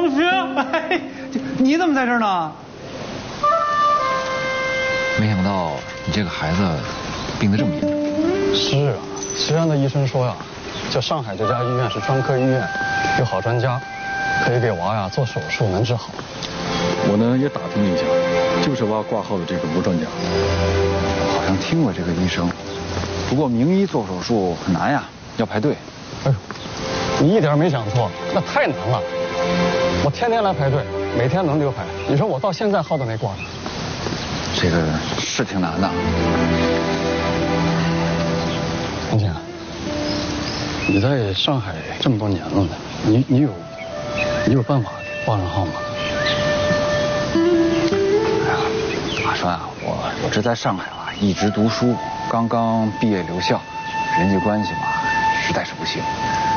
同学，哎，你怎么在这儿呢？ 没想到你这个孩子病得这么严重。 是啊，西安的医生说呀，这上海这家医院是专科医院，有好专家，可以给娃呀做手术，能治好。 我呢也打听了一下，就是娃挂号的这个吴专家。 好像听过这个医生，不过名医做手术很难呀，要排队。 哎呦，你一点没想错，那太难了。我天天来排队，每天轮流排。你说我到现在号都没挂呢。 这个是挺难的。 红姐，你在上海这么多年了呢，你有办法挂上号吗？ 哎呀，马川啊，我这在上海啊一直读书，刚刚毕业留校，人际关系嘛实在是不行。